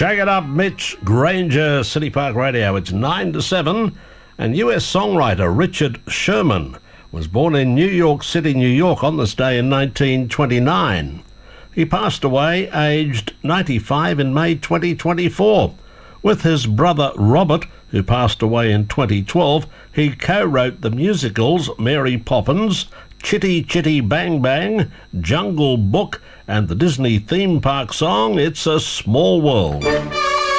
Shake it up, Mitch Granger, City Park Radio. It's 9 to 7, and US songwriter Richard Sherman was born in New York City, New York on this day in 1929. He passed away aged 95 in May 2024. With his brother Robert, who passed away in 2012, he co-wrote the musicals Mary Poppins, Chitty Chitty Bang Bang, Jungle Book, and the Disney theme park song It's a Small World.